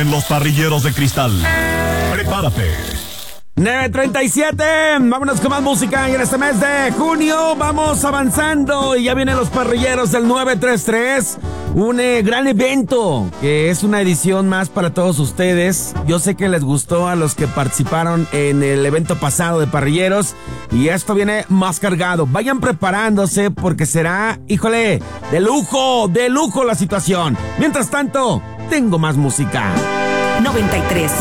En los parrilleros de cristal. Prepárate. 9:37, vámonos con más música y en este mes de junio vamos avanzando y ya vienen los parrilleros del 933, un gran evento que es una edición más para todos ustedes. Yo sé que les gustó a los que participaron en el evento pasado de parrilleros y esto viene más cargado. Vayan preparándose porque será, híjole, de lujo la situación. Mientras tanto, tengo más música. 93.